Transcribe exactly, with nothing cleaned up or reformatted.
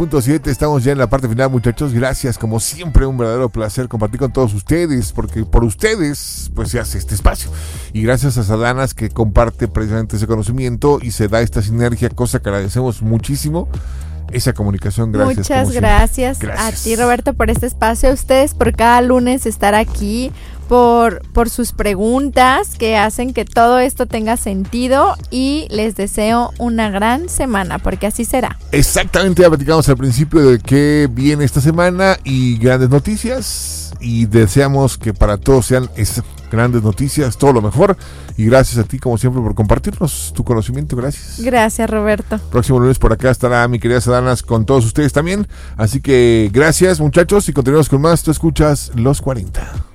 Punto siete, estamos ya en la parte final, muchachos. Gracias, como siempre, un verdadero placer compartir con todos ustedes, porque por ustedes pues se hace este espacio, y gracias a Sadanas, que comparte precisamente ese conocimiento y se da esta sinergia, cosa que agradecemos muchísimo, esa comunicación. Gracias. Muchas gracias, gracias a ti, Roberto, por este espacio, a ustedes por cada lunes estar aquí, por, por sus preguntas que hacen que todo esto tenga sentido, y les deseo una gran semana, porque así será. Exactamente, ya platicamos al principio de qué viene esta semana y grandes noticias, y deseamos que para todos sean esas grandes noticias, todo lo mejor, y gracias a ti como siempre por compartirnos tu conocimiento. Gracias. Gracias, Roberto. Próximo lunes por acá estará mi querida Sadanas con todos ustedes también, así que gracias, muchachos, y continuamos con más. Tú escuchas Los cuarenta.